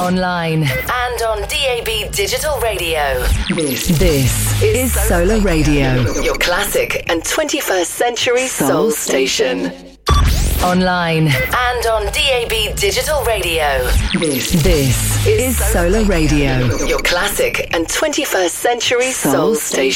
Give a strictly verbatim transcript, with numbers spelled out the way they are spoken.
online, and on D A B Digital Radio. This, this is Solar Radio, your classic and twenty-first century soul station. Online and on D A B Digital Radio. This, this is Solar Radio, your classic and twenty-first century soul station.